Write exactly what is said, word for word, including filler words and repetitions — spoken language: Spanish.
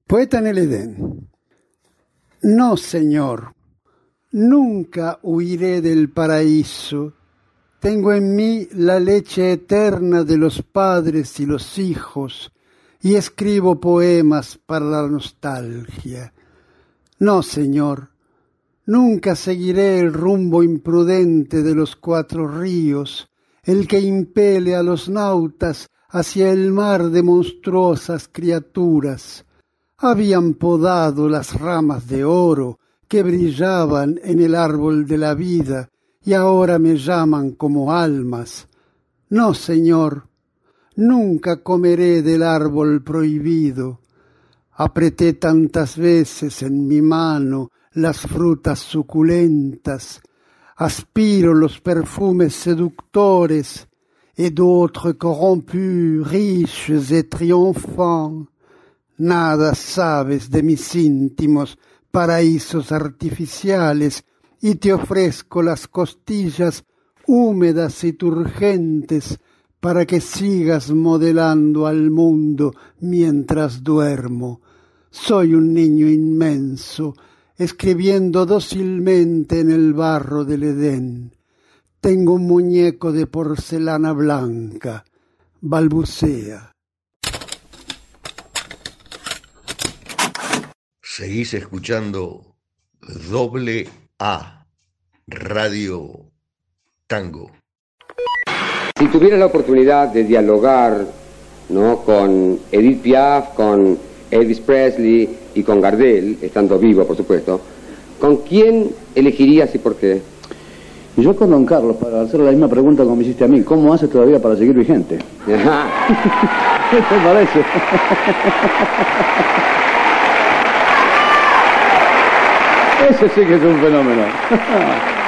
Poeta en el Edén. No, Señor, nunca huiré del paraíso. Tengo en mí la leche eterna de los padres y los hijos, y escribo poemas para la nostalgia. No, Señor, nunca seguiré el rumbo imprudente de los cuatro ríos, el que impele a los nautas hacia el mar de monstruosas criaturas. Habían podado las ramas de oro que brillaban en el árbol de la vida y ahora me llaman como almas. No, Señor, nunca comeré del árbol prohibido. Apreté tantas veces en mi mano las frutas suculentas, aspiro los perfumes seductores et d'autres corrompus, riches et triomphants. Nada sabes de mis íntimos paraísos artificiales y te ofrezco las costillas húmedas y turgentes para que sigas modelando al mundo mientras duermo. Soy un niño inmenso, escribiendo dócilmente en el barro del Edén. Tengo un muñeco de porcelana blanca, balbucea. Seguís escuchando Doble A, Radio Tango. Si tuviera la oportunidad de dialogar, ¿no?, con Edith Piaf, con Elvis Presley y con Gardel, estando vivo, por supuesto, ¿con quién elegirías y por qué? Y yo con don Carlos, para hacer la misma pregunta como me hiciste a mí, ¿cómo hace todavía para seguir vigente? ¿Qué te parece? Ese sí que es un fenómeno.